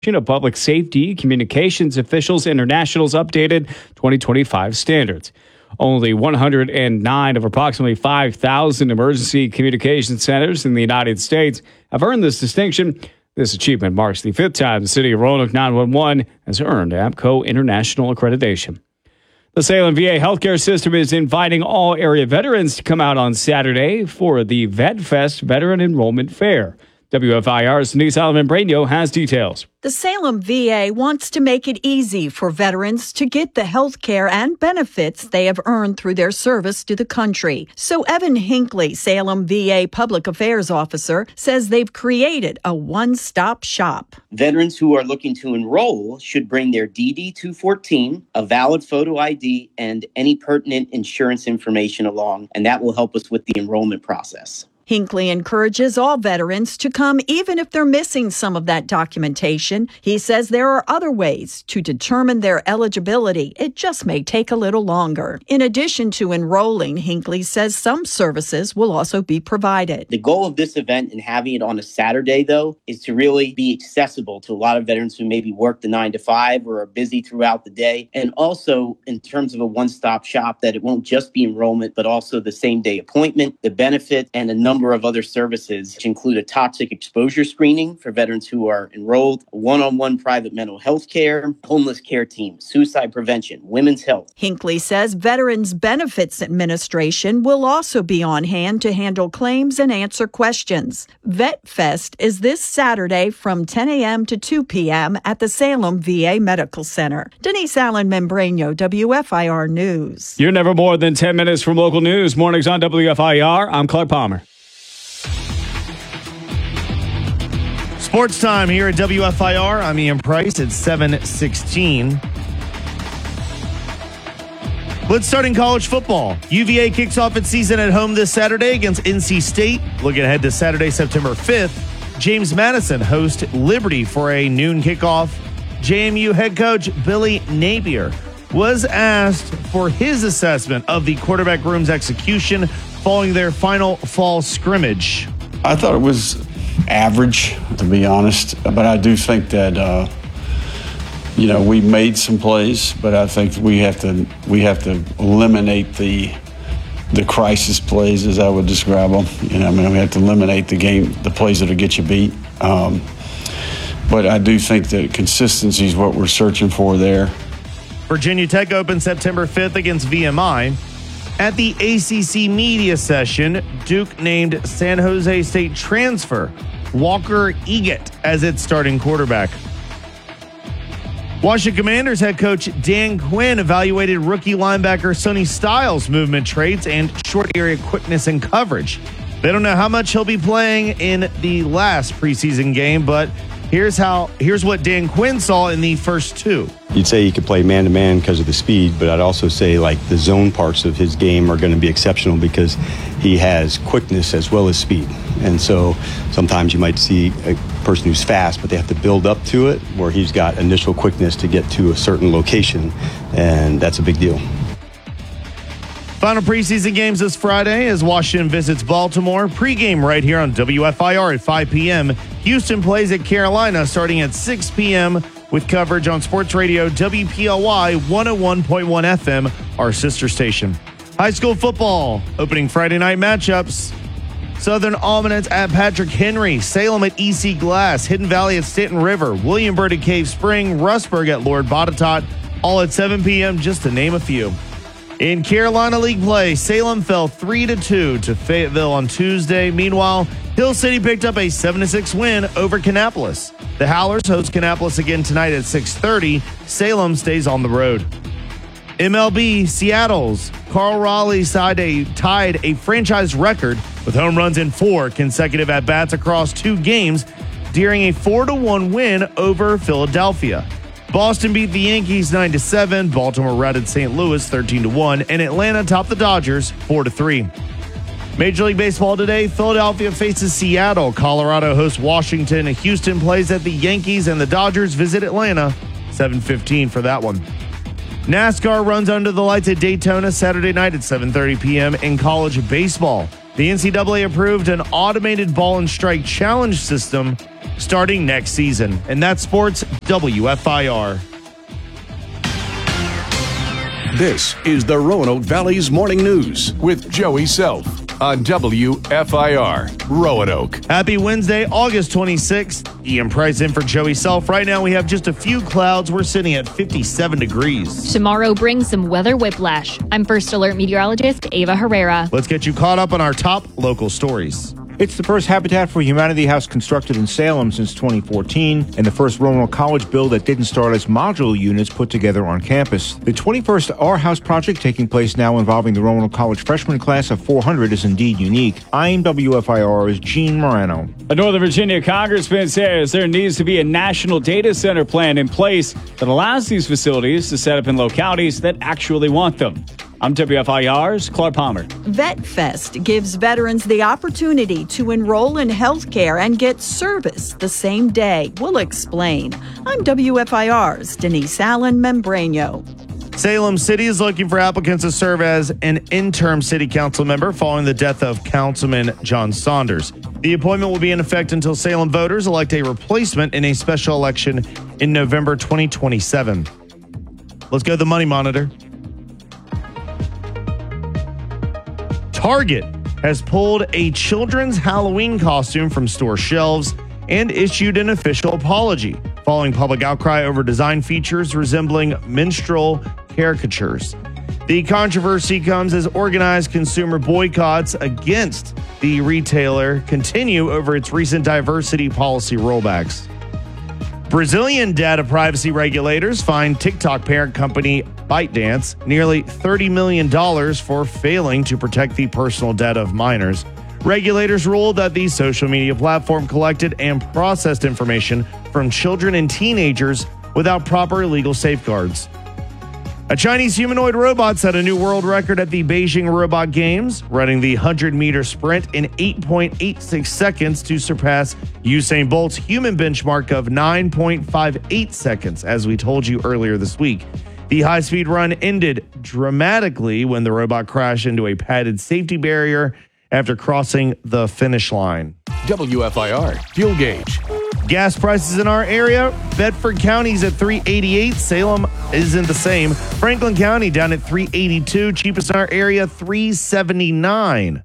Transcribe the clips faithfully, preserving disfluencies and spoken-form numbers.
of Public Safety Communications Officials International's updated twenty twenty-five standards. Only one hundred nine of approximately five thousand emergency communication centers in the United States have earned this distinction. This achievement marks the fifth time the City of Roanoke nine one one has earned APCO International accreditation. The Salem V A healthcare system is inviting all area veterans to come out on Saturday for the Vet Fest Veteran Enrollment Fair. W F I R's Denise Allen-Membrano has details. The Salem V A wants to make it easy for veterans to get the health care and benefits they have earned through their service to the country. So Evan Hinckley, Salem V A Public Affairs Officer, says they've created a one-stop shop. Veterans who are looking to enroll should bring their D D two fourteen, a valid photo I D, and any pertinent insurance information along, and that will help us with the enrollment process. Hinckley encourages all veterans to come even if they're missing some of that documentation. He says there are other ways to determine their eligibility. It just may take a little longer. In addition to enrolling, Hinckley says some services will also be provided. The goal of this event and having it on a Saturday, though, is to really be accessible to a lot of veterans who maybe work the nine to five or are busy throughout the day. And also in terms of a one-stop shop, that it won't just be enrollment, but also the same day appointment, the benefit, and a number of other services, which include a toxic exposure screening for veterans who are enrolled, one-on-one private mental health care, homeless care team, suicide prevention, women's health. Hinckley says Veterans Benefits Administration will also be on hand to handle claims and answer questions. Vet Fest is this Saturday from ten a.m. to two p.m. at the Salem V A Medical Center. Denise Allen-Membrano, W F I R News. You're never more than ten minutes from local news. Mornings on W F I R. I'm Clark Palmer. Sports time here at W F I R. I'm Ian Price at seven sixteen. Let's start in college football. U V A kicks off its season at home this Saturday against N C State. Looking ahead to Saturday, September fifth, James Madison hosts Liberty for a noon kickoff. J M U head coach Billy Napier was asked for his assessment of the quarterback room's execution following their final fall scrimmage. I thought it was average, to be honest, but I do think that uh, you know we made some plays, but I think we have to we have to eliminate the the crisis plays, as I would describe them. You know, I mean, we have to eliminate the game, the plays that'll get you beat. Um, but I do think that consistency is what we're searching for there. Virginia Tech opens September fifth against V M I. At the A C C media session, Duke named San Jose State transfer Walker Eggett as its starting quarterback. Washington Commanders head coach Dan Quinn evaluated rookie linebacker Sonny Styles' movement traits and short area quickness and coverage. They don't know how much he'll be playing in the last preseason game, but here's how. Here's what Dan Quinn saw in the first two. You'd say he could play man-to-man because of the speed, but I'd also say like the zone parts of his game are going to be exceptional because he has quickness as well as speed. And so sometimes you might see a person who's fast, but they have to build up to it, where he's got initial quickness to get to a certain location, and that's a big deal. Final preseason games this Friday as Washington visits Baltimore. Pre-game right here on W F I R at five p.m. Houston plays at Carolina starting at six p.m. with coverage on Sports Radio W P L Y one oh one point one F M, our sister station. High school football opening Friday night matchups. Southern Almanac at Patrick Henry, Salem at E C Glass, Hidden Valley at Stanton River, Williamburg at Cave Spring, Rustburg at Lord Botetourt, all at seven p.m. just to name a few. In Carolina League play, Salem fell three to two to Fayetteville on Tuesday. Meanwhile, Hill City picked up a seven to six win over Kannapolis. The Howlers host Kannapolis again tonight at six thirty. Salem stays on the road. M L B, Seattle's Carl Raleigh tied a, tied a franchise record with home runs in four consecutive at-bats across two games during a four to one win over Philadelphia. Boston beat the Yankees nine to seven, Baltimore routed Saint Louis thirteen to one, and Atlanta topped the Dodgers four to three. Major League Baseball today, Philadelphia faces Seattle, Colorado hosts Washington, Houston plays at the Yankees, and the Dodgers visit Atlanta, seven fifteen for that one. NASCAR runs under the lights at Daytona Saturday night at seven thirty p.m. in college baseball. The N C double A approved an automated ball and strike challenge system starting next season. And that's Sports W F I R. This is the Roanoke Valley's Morning News with Joey Self on W F I R, Roanoke. Happy Wednesday, August twenty-sixth. Ian Price in for Joey Self. Right now we have just a few clouds. We're sitting at fifty-seven degrees. Tomorrow brings some weather whiplash. I'm First Alert meteorologist Ava Herrera. Let's get you caught up on our top local stories. It's the first Habitat for Humanity house constructed in Salem since twenty fourteen, and the first Roanoke College build that didn't start as modular units put together on campus. The twenty-first Our House project, taking place now involving the Roanoke College freshman class of four hundred, is indeed unique. I'm W F I R's Gene Morano. A Northern Virginia congressman says there needs to be a national data center plan in place that allows these facilities to set up in localities that actually want them. I'm W F I R's Clark Palmer. VetFest gives veterans the opportunity to enroll in health care and get service the same day. We'll explain. I'm W F I R's Denise Allen Membrano. Salem City is looking for applicants to serve as an interim city council member following the death of Councilman John Saunders. The appointment will be in effect until Salem voters elect a replacement in a special election in November twenty twenty-seven. Let's go to the Money Monitor. Target has pulled a children's Halloween costume from store shelves and issued an official apology following public outcry over design features resembling minstrel caricatures. The controversy comes as organized consumer boycotts against the retailer continue over its recent diversity policy rollbacks. Brazilian data privacy regulators fined TikTok parent company ByteDance nearly thirty million dollars for failing to protect the personal data of minors. Regulators ruled that the social media platform collected and processed information from children and teenagers without proper legal safeguards. A Chinese humanoid robot set a new world record at the Beijing Robot Games, running the one hundred meter sprint in eight point eight six seconds to surpass Usain Bolt's human benchmark of nine point five eight seconds, as we told you earlier this week. The high-speed run ended dramatically when the robot crashed into a padded safety barrier after crossing the finish line. W F I R, Fuel Gauge. Gas prices in our area, Bedford County's at three eighty-eight. Salem isn't the same. Franklin County down at three eighty-two. Cheapest in our area, three seventy-nine.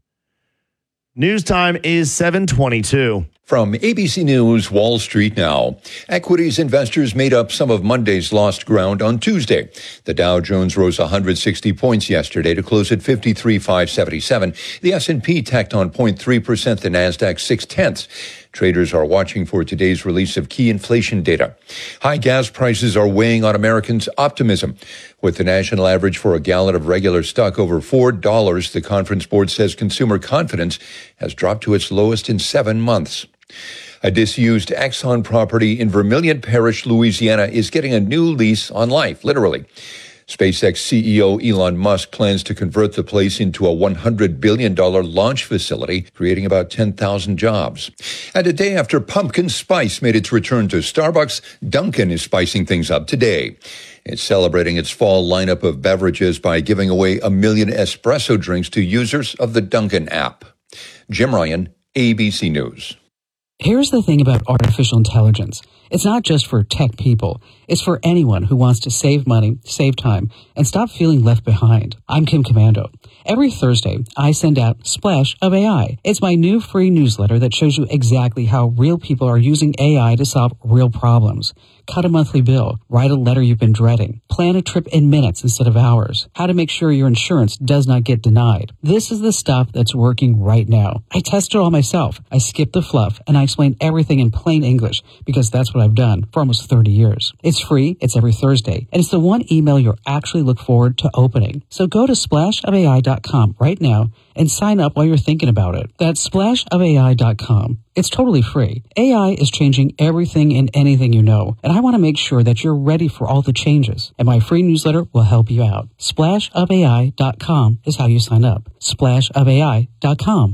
News time is seven twenty-two. From A B C News, Wall Street now. Equities investors made up some of Monday's lost ground on Tuesday. The Dow Jones rose one hundred sixty points yesterday to close at fifty-three thousand five hundred seventy-seven. The S and P tacked on zero point three percent, the Nasdaq six-tenths. Traders are watching for today's release of key inflation data. High gas prices are weighing on Americans' optimism. With the national average for a gallon of regular stock over four dollars, the Conference Board says consumer confidence has dropped to its lowest in seven months. A disused Exxon property in Vermilion Parish, Louisiana, is getting a new lease on life, literally. SpaceX C E O Elon Musk plans to convert the place into a one hundred billion dollars launch facility, creating about ten thousand jobs. And a day after pumpkin spice made its return to Starbucks, Dunkin' is spicing things up today. It's celebrating its fall lineup of beverages by giving away a million espresso drinks to users of the Dunkin' app. Jim Ryan, A B C News. Here's the thing about artificial intelligence. It's not just for tech people. It's for anyone who wants to save money, save time, and stop feeling left behind. I'm Kim Commando. Every Thursday, I send out Splash of A I. It's my new free newsletter that shows you exactly how real people are using A I to solve real problems. Cut a monthly bill, write a letter you've been dreading, plan a trip in minutes instead of hours, how to make sure your insurance does not get denied. This is the stuff that's working right now. I test it all myself. I skip the fluff, and I explain everything in plain English because that's what I've done for almost thirty years. It's free, it's every Thursday, and it's the one email you'll actually look forward to opening. So go to splash of A I dot com right now and sign up while you're thinking about it. That's splash of A I dot com. It's totally free. A I is changing everything and anything you know, and I want to make sure that you're ready for all the changes, and my free newsletter will help you out. splash of A I dot com is how you sign up. splash of A I dot com.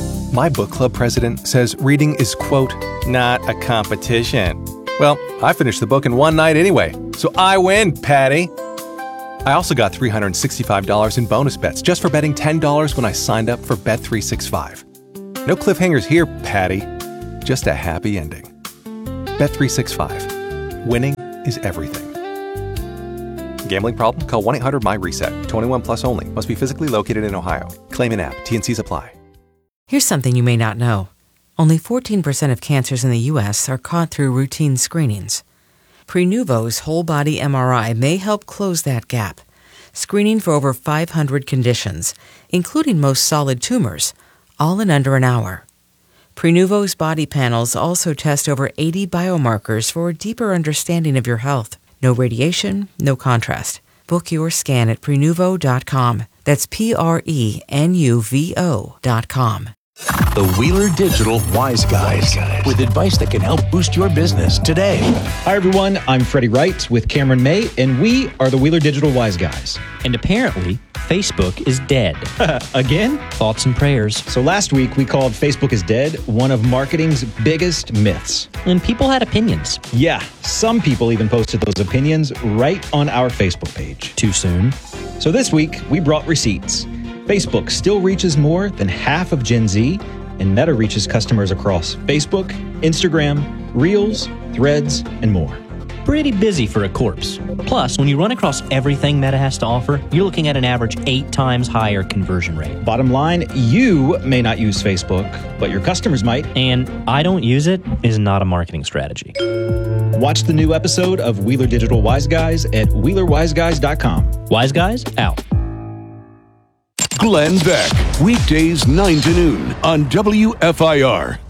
My book club president says reading is, quote, not a competition. Well, I finished the book in one night anyway, so I win, Patty. I also got three hundred sixty-five dollars in bonus bets just for betting ten dollars when I signed up for Bet three sixty-five. No cliffhangers here, Patty. Just a happy ending. Bet three sixty-five. Winning is everything. Gambling problem? Call one eight hundred my reset. twenty-one plus only. Must be physically located in Ohio. Claim in app. T and C's apply. Here's something you may not know. Only fourteen percent of cancers in the U S are caught through routine screenings. Prenuvo's whole-body M R I may help close that gap, screening for over five hundred conditions, including most solid tumors, all in under an hour. Prenuvo's body panels also test over eighty biomarkers for a deeper understanding of your health. No radiation, no contrast. Book your scan at Prenuvo dot com. That's P R E N U V O dot com. The Wheeler Digital Wise Guys, with advice that can help boost your business today. Hi, everyone. I'm Freddie Wright with Cameron May, and we are the Wheeler Digital Wise Guys. And apparently, Facebook is dead. Again? Thoughts and prayers. So last week, we called Facebook is dead one of marketing's biggest myths. And people had opinions. Yeah, some people even posted those opinions right on our Facebook page. Too soon. So this week, we brought receipts. Facebook still reaches more than half of Gen Z, and Meta reaches customers across Facebook, Instagram, Reels, Threads, and more. Pretty busy for a corpse. Plus, when you run across everything Meta has to offer, you're looking at an average eight times higher conversion rate. Bottom line, you may not use Facebook, but your customers might. And I don't use it is not a marketing strategy. Watch the new episode of Wheeler Digital Wise Guys at Wheeler Wise Guys dot com. Wise Guys, out. Glenn Beck, weekdays nine to noon on W F I R.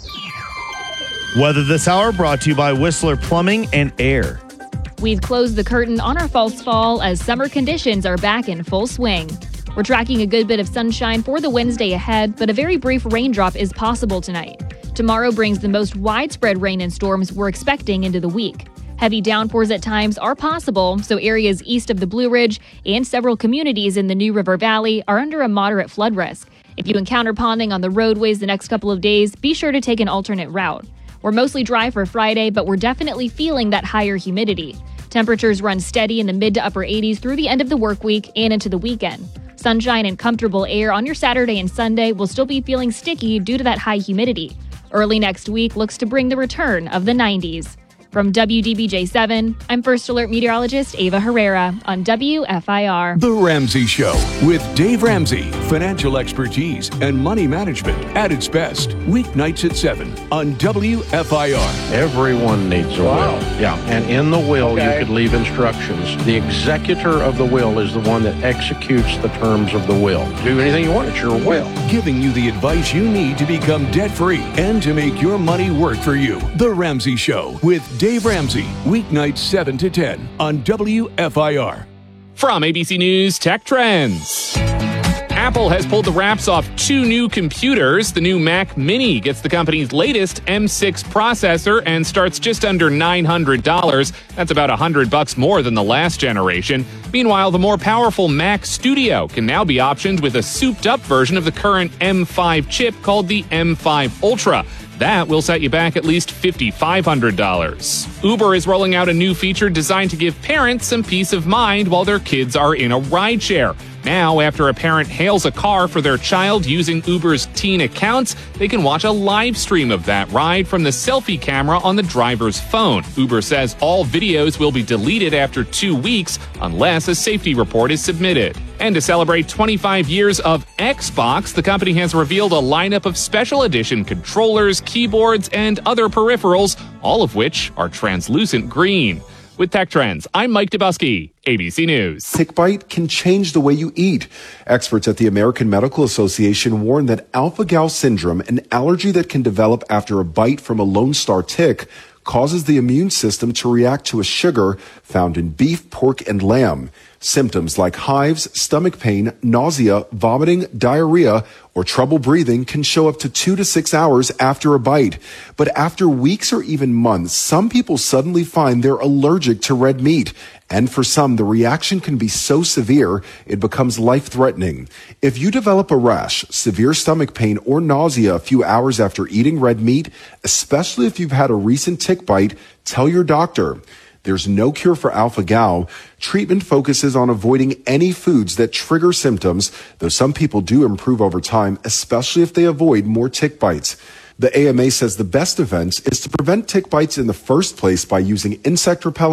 Weather this hour brought to you by Whistler Plumbing and Air. We've closed the curtain on our false fall as summer conditions are back in full swing. We're tracking a good bit of sunshine for the Wednesday ahead, but a very brief raindrop is possible tonight. Tomorrow brings the most widespread rain and storms we're expecting into the week. Heavy downpours at times are possible, so areas east of the Blue Ridge and several communities in the New River Valley are under a moderate flood risk. If you encounter ponding on the roadways the next couple of days, be sure to take an alternate route. We're mostly dry for Friday, but we're definitely feeling that higher humidity. Temperatures run steady in the mid to upper eighties through the end of the work week and into the weekend. Sunshine and comfortable air on your Saturday and Sunday will still be feeling sticky due to that high humidity. Early next week looks to bring the return of the nineties. From W D B J seven, I'm First Alert meteorologist Ava Herrera on W F I R. The Ramsey Show with Dave Ramsey. Financial expertise and money management at its best. Weeknights at seven on W F I R. Everyone needs a Wow. will. Yeah, and in the will, Okay. you could leave instructions. The executor of the will is the one that executes the terms of the will. Do anything you want, it's your will. Giving you the advice you need to become debt-free and to make your money work for you. The Ramsey Show with Dave Ramsey. Weeknights seven to ten on W F I R. From A B C News Tech Trends. Apple has pulled the wraps off two new computers. The new Mac Mini gets the company's latest M six processor and starts just under nine hundred dollars. That's about one hundred bucks more than the last generation. Meanwhile, the more powerful Mac Studio can now be optioned with a souped-up version of the current M five chip called the M five Ultra. That will set you back at least five thousand five hundred dollars. Uber is rolling out a new feature designed to give parents some peace of mind while their kids are in a rideshare. Now, after a parent hails a car for their child using Uber's teen accounts, they can watch a live stream of that ride from the selfie camera on the driver's phone. Uber says all videos will be deleted after two weeks unless a safety report is submitted. And to celebrate twenty-five years of Xbox, the company has revealed a lineup of special edition controllers, keyboards, and other peripherals, all of which are translucent green. With Tech Trends, I'm Mike Dubusky, A B C News. Tick bite can change the way you eat. Experts at the American Medical Association warn that alpha-gal syndrome, an allergy that can develop after a bite from a Lone Star tick, causes the immune system to react to a sugar found in beef, pork, and lamb. Symptoms like hives, stomach pain, nausea, vomiting, diarrhea, or trouble breathing can show up to two to six hours after a bite. But after weeks or even months, some people suddenly find they're allergic to red meat. And for some, the reaction can be so severe, it becomes life-threatening. If you develop a rash, severe stomach pain, or nausea a few hours after eating red meat, especially if you've had a recent tick bite, tell your doctor. There's no cure for alpha-gal. Treatment focuses on avoiding any foods that trigger symptoms, though some people do improve over time, especially if they avoid more tick bites. The A M A says the best defense is to prevent tick bites in the first place by using insect repellent